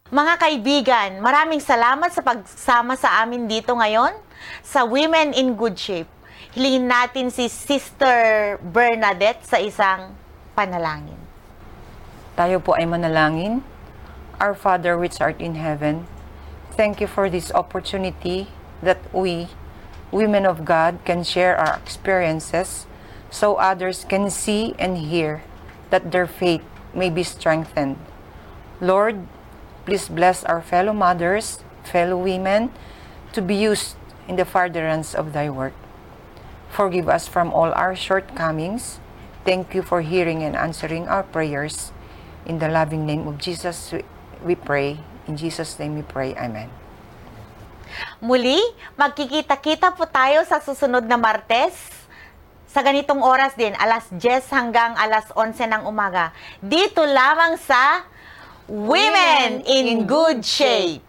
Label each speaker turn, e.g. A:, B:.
A: Mga kaibigan, maraming salamat sa pagsama sa amin dito ngayon sa Women in Good Shape. Hilingin natin si Sister Bernadette sa isang panalangin.
B: Tayo po ay manalangin. Our Father which art in heaven, thank you for this opportunity that we, women of God, can share our experiences so others can see and hear that their faith may be strengthened. Lord, please bless our fellow mothers, fellow women, to be used in the furtherance of thy work. Forgive us from all our shortcomings. Thank you for hearing and answering our prayers. In the loving name of Jesus, we pray. In Jesus' name we pray. Amen.
A: Muli, magkikita-kita po tayo sa susunod na Martes sa ganitong oras din, alas 10 hanggang alas 11 ng umaga. Dito lamang sa Women in Good Shape.